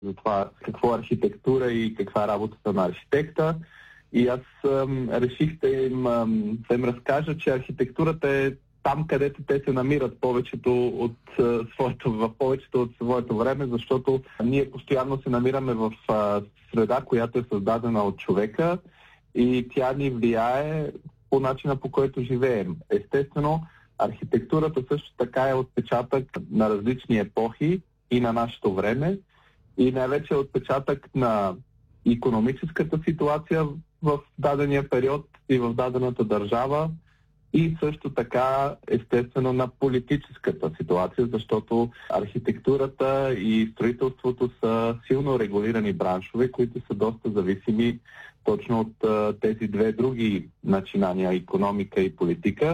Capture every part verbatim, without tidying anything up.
за това какво е архитектура и каква е работата на архитекта. И аз ам, реших да им, ам, да им разкажа, че архитектурата е там, където те се намират повечето от, а, своето, в повечето от своето време, защото ние постоянно се намираме в а, среда, която е създадена от човека и тя ни влияе по начина, по който живеем. Естествено, архитектурата също така е отпечатък на различни епохи и на нашето време и най-вече е отпечатък на икономическата ситуация в дадения период и в дадената държава и също така естествено на политическата ситуация, защото архитектурата и строителството са силно регулирани браншове, които са доста зависими точно от а, тези две други начинания, икономика и политика.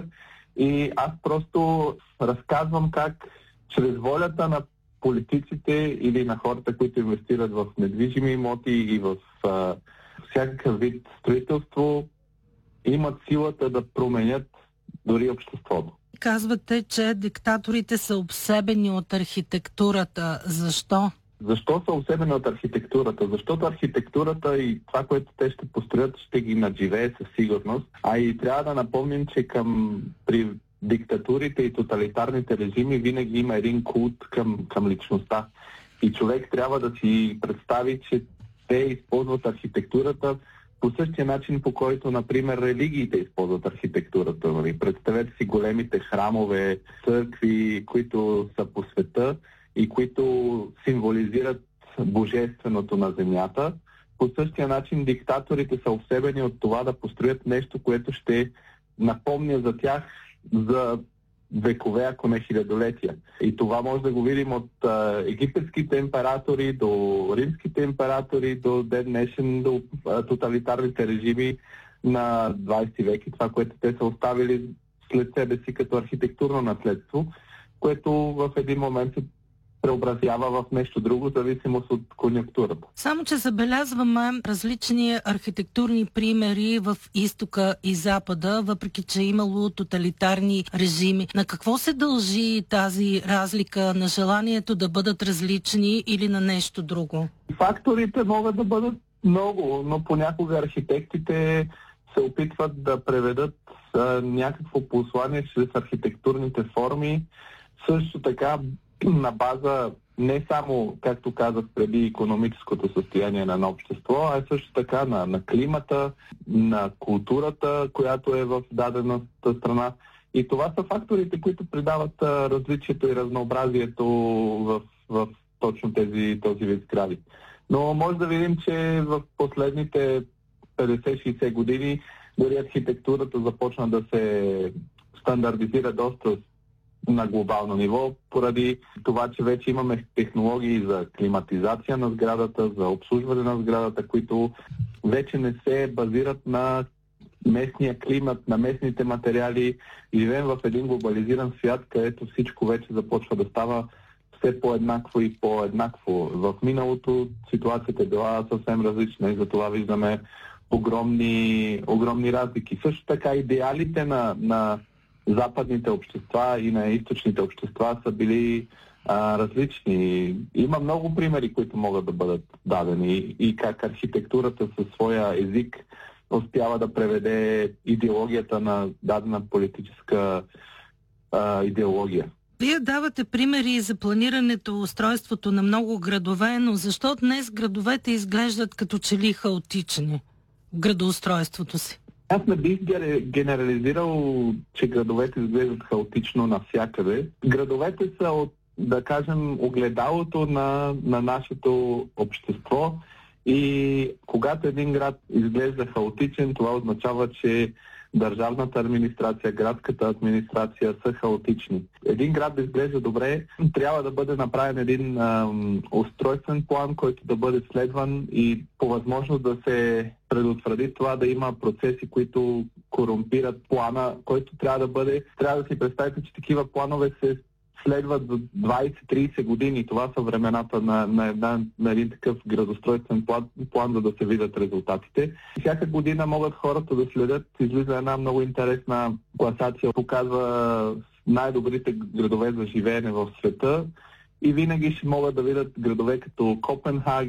И аз просто разказвам как чрез волята на политиците или на хората, които инвестират в недвижими имоти и в а, всякакъв вид строителство, имат силата да променят дори обществото. Казвате, че диктаторите са обсебени от архитектурата. Защо? Защо са обсебени от архитектурата? Защото архитектурата и това, което те ще построят, ще ги надживее със сигурност. А и трябва да напомним, че към при диктатурите и тоталитарните режими винаги има един култ към, към личността. И човек трябва да си представи, че те използват архитектурата по същия начин, по който, например, религиите използват архитектурата. Нали? Представете си големите храмове, църкви, които са по света и които символизират божественото на земята. По същия начин диктаторите са обсебени от това да построят нещо, което ще напомня за тях за векове, ако не хилядолетия. И това може да го видим от а, египетските императори до римските императори, до ден днешен, до а, тоталитарните режими на двадесети век и това, което те са оставили след себе си като архитектурно наследство, което в един момент се преобразява в нещо друго, зависимост от конюнктурата. Само, че забелязваме различни архитектурни примери в изтока и запада, въпреки че е имало тоталитарни режими. На какво се дължи тази разлика? На желанието да бъдат различни или на нещо друго? Факторите могат да бъдат много, но понякога архитектите се опитват да преведат а, някакво послание чрез архитектурните форми. Също така на база не само, както казах преди, икономическото състояние на едно общество, а също така на, на климата, на културата, която е в дадената страна. И това са факторите, които придават а, различието и разнообразието в, в точно тези, този вид сгради. Но може да видим, че в последните петдесет-шейсет години дори архитектурата започна да се стандартизира доста на глобално ниво, поради това, че вече имаме технологии за климатизация на сградата, за обслужване на сградата, които вече не се базират на местния климат, на местните материали. Живеем в един глобализиран свят, където всичко вече започва да става все по-еднакво и по-еднакво. В миналото ситуацията е била съвсем различна и затова виждаме огромни, огромни разлики. Също така идеалите на, на западните общества и на източните общества са били а, различни. Има много примери, които могат да бъдат дадени и как архитектурата със своя език успява да преведе идеологията на дадена политическа а, идеология. Вие давате примери за планирането, устройството на много градове, но защо днес градовете изглеждат като че ли хаотични в градоустройството си? Аз не бих генерализирал, че градовете изглеждат хаотично навсякъде. Градовете са, от, да кажем, огледалото на, на нашето общество и когато един град изглежда хаотичен, това означава, че държавната администрация, градската администрация са хаотични. Един град да изглежда добре, трябва да бъде направен един ам, устройствен план, който да бъде следван и по възможност да се предотврати това да има процеси, които корумпират плана, който трябва да бъде... Трябва да си представите, че такива планове се следват за двадесет-тридесет години. Това са времената на, на, една, на един такъв градостройствен план, план, за да се видят резултатите. Всяка година могат хората да следят. Излиза една много интересна класация, показва най-добрите градове за живеене в света и винаги ще могат да видят градове като Копенхаген,